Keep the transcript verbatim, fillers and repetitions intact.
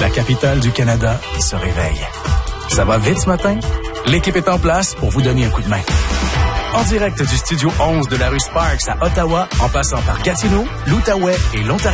La capitale du Canada se réveille. Ça va vite ce matin? L'équipe est en place pour vous donner un coup de main. En direct du studio onze de la rue Sparks à Ottawa, en passant par Gatineau, l'Outaouais et l'Ontario.